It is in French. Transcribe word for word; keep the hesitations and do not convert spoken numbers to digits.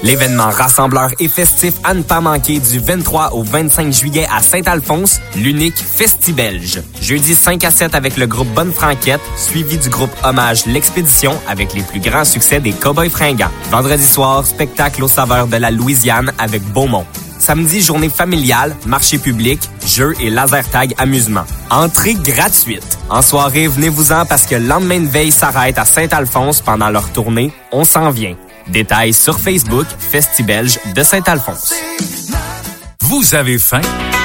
L'événement rassembleur et festif à ne pas manquer du vingt-trois au vingt-cinq juillet à Saint-Alphonse, l'unique Festi-Belge. Jeudi cinq à sept avec le groupe Bonne Franquette, suivi du groupe Hommage L'Expédition avec les plus grands succès des Cowboys Fringants. Vendredi soir, spectacle aux saveurs de la Louisiane avec Beaumont. Samedi, journée familiale, marché public, jeux et laser tag amusement. Entrée gratuite. En soirée, venez-vous-en parce que le lendemain de veille s'arrête à Saint-Alphonse pendant leur tournée On s'en vient. Détails sur Facebook, Festi-Belge de Saint-Alphonse. Vous avez faim?